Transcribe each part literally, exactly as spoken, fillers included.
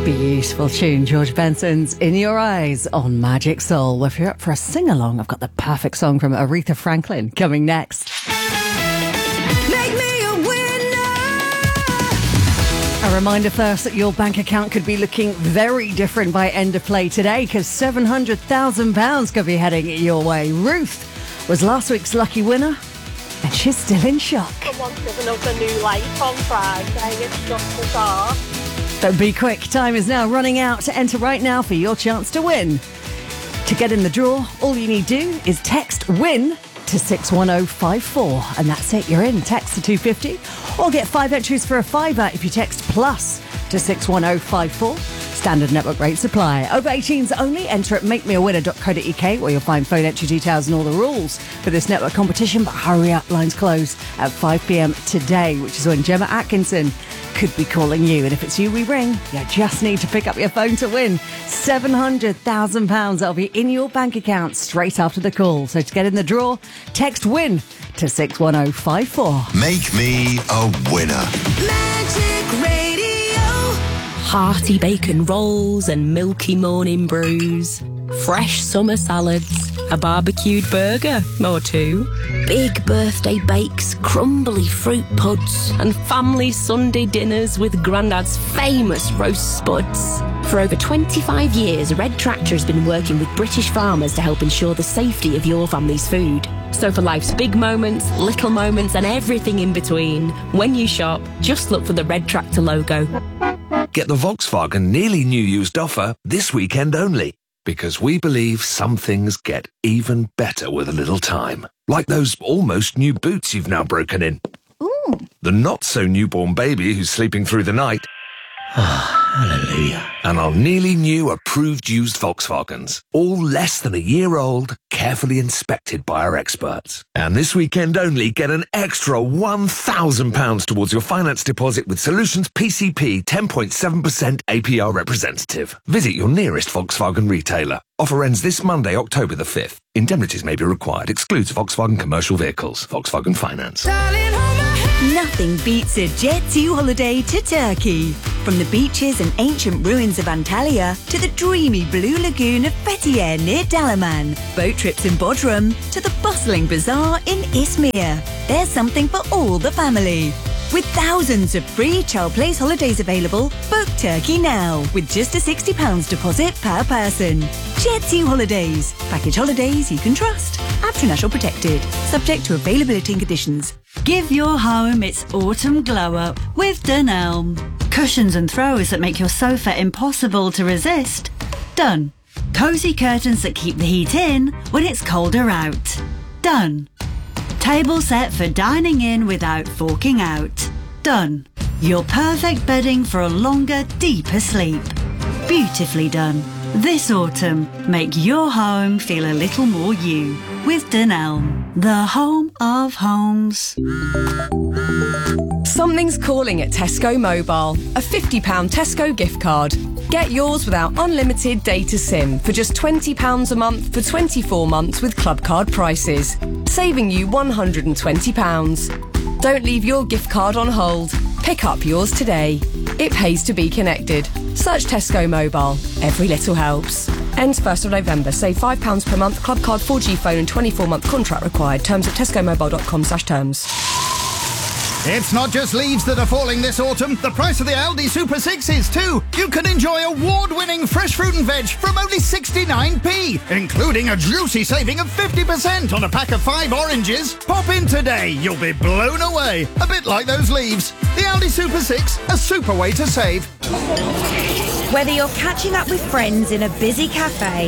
Beautiful tune, George Benson's In Your Eyes on Magic Soul. Well, if you're up for a sing-along, I've got the perfect song from Aretha Franklin coming next. Make me a winner! A reminder first that your bank account could be looking very different by end of play today, because seven hundred thousand pounds could be heading your way. Ruth was last week's lucky winner, and she's still in shock. Someone's given us a new light on Friday. It's just bizarre. Don't be quick. Time is now running out. To enter right now for your chance to win. To get in the draw, all you need to do is text WIN to six one oh five four. And that's it. You're in. Text to two fifty. Or get five entries for a fiver if you text PLUS to six one oh five four. Standard network rates apply. Over eighteens only. Enter at make me a winner dot co dot uk, where you'll find phone entry details and all the rules for this network competition. But hurry up, lines close at five p.m. today, which is when Gemma Atkinson could be calling you. And if it's you we ring, you just need to pick up your phone to win seven hundred thousand pounds. That'll be in your bank account straight after the call. So to get in the draw, text WIN to six one oh five four. Make me a winner. Magic Radio. Hearty bacon rolls and milky morning brews. Fresh summer salads. A barbecued burger or two. Big birthday bakes, crumbly fruit puds. And family Sunday dinners with Grandad's famous roast spuds. For over twenty-five years, Red Tractor has been working with British farmers to help ensure the safety of your family's food. So for life's big moments, little moments and everything in between, when you shop, just look for the Red Tractor logo. Get the Volkswagen nearly new used offer this weekend only. Because we believe some things get even better with a little time. Like those almost new boots you've now broken in. Ooh. The not-so-newborn baby who's sleeping through the night. Hallelujah. And our nearly new approved used Volkswagens. All less than a year old, carefully inspected by our experts. And this weekend only, get an extra one thousand pounds towards your finance deposit with Solutions P C P ten point seven percent A P R representative. Visit your nearest Volkswagen retailer. Offer ends this Monday, October the fifth. Indemnities may be required. Excludes Volkswagen commercial vehicles. Volkswagen Finance. Nothing beats a Jet two holiday to Turkey. From the beaches and ancient ruins of Antalya to the dreamy blue lagoon of Fethiye near Dalaman, boat trips in Bodrum to the bustling bazaar in Izmir. There's something for all the family. With thousands of free child place holidays available, book Turkey now with just a sixty pounds deposit per person. Jet two Holidays. Package holidays you can trust. International protected. Subject to availability and conditions. Give your home its autumn glow-up with Dunelm. Cushions and throws that make your sofa impossible to resist. Done. Cosy curtains that keep the heat in when it's colder out. Done. Table set for dining in without forking out. Done. Your perfect bedding for a longer, deeper sleep. Beautifully done. This autumn, make your home feel a little more you with Dunelm, the home of homes. Something's calling at Tesco Mobile. A fifty pounds Tesco gift card. Get yours without unlimited data SIM for just twenty pounds a month for twenty-four months with club card prices, saving you one hundred twenty pounds. Don't leave your gift card on hold. Pick up yours today. It pays to be connected. Search Tesco Mobile. Every little helps. Ends first of November. Save five pounds per month. Club card four G phone and twenty-four month contract required. Terms at tesco mobile dot com slash terms. It's not just leaves that are falling this autumn. The price of the Aldi Super six is too. You can enjoy award-winning fresh fruit and veg from only sixty-nine p, including a juicy saving of fifty percent on a pack of five oranges. Pop in today. You'll be blown away. A bit like those leaves. The Aldi Super six, a super way to save. Whether you're catching up with friends in a busy cafe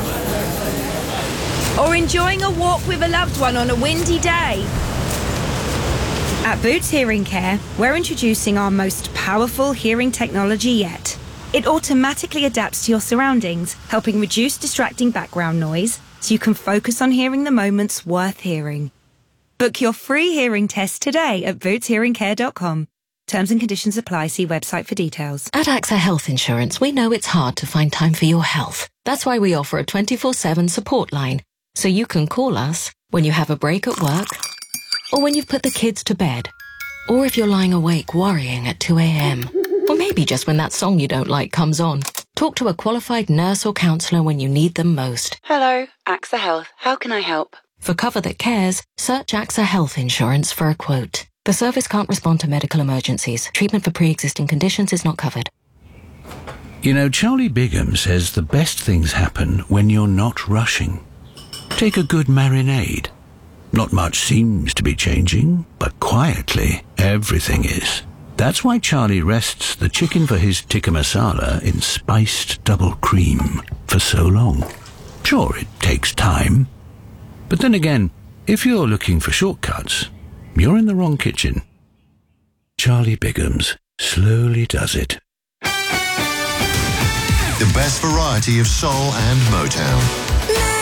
or enjoying a walk with a loved one on a windy day, at Boots Hearing Care, we're introducing our most powerful hearing technology yet. It automatically adapts to your surroundings, helping reduce distracting background noise so you can focus on hearing the moments worth hearing. Book your free hearing test today at boots hearing care dot com. Terms and conditions apply. See website for details. At AXA Health Insurance, we know it's hard to find time for your health. That's why we offer a twenty-four seven support line, so you can call us when you have a break at work, or when you've put the kids to bed, or if you're lying awake worrying at two a.m. Or maybe just when that song you don't like comes on. Talk to a qualified nurse or counsellor when you need them most. Hello, AXA Health. How can I help? For cover that cares, search AXA Health Insurance for a quote. The service can't respond to medical emergencies. Treatment for pre-existing conditions is not covered. You know, Charlie Bigham says the best things happen when you're not rushing. Take a good marinade. Not much seems to be changing, but quietly, everything is. That's why Charlie rests the chicken for his tikka masala in spiced double cream for so long. Sure, it takes time. But then again, if you're looking for shortcuts, you're in the wrong kitchen. Charlie Bigham's slowly does it. The best variety of soul and Motown.